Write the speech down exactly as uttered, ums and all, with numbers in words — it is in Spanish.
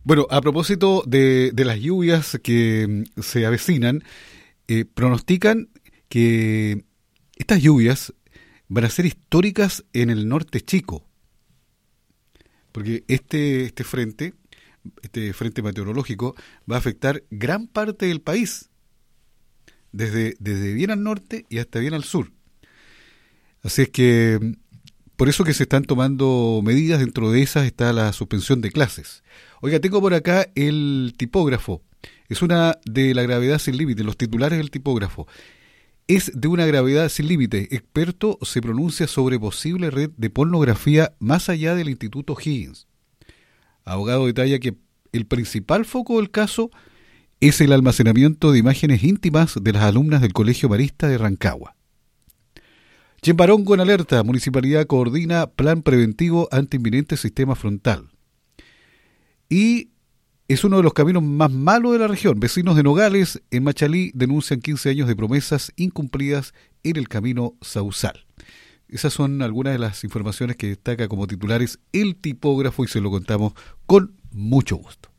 Bueno, a propósito de, de las lluvias que mm, se avecinan, eh, pronostican que estas lluvias van a ser históricas en el norte chico, porque este, este frente, este frente meteorológico va a afectar gran parte del país, desde, desde bien al norte y hasta bien al sur. Así es que, mm, por eso que se están tomando medidas, dentro de esas está la suspensión de clases. Oiga, tengo por acá el tipógrafo. Es una de la gravedad sin límite, los titulares del tipógrafo. Es de una gravedad sin límite. Experto se pronuncia sobre posible red de pornografía más allá del Instituto Higgins. Abogado detalla que el principal foco del caso es el almacenamiento de imágenes íntimas de las alumnas del Colegio Marista de Rancagua. Chimbarongo en alerta. Municipalidad coordina plan preventivo ante inminente sistema frontal. Y es uno de los caminos más malos de la región. Vecinos de Nogales, en Machalí, denuncian quince años de promesas incumplidas en el camino Sausal. Esas son algunas de las informaciones que destaca como titulares el tipógrafo y se lo contamos con mucho gusto.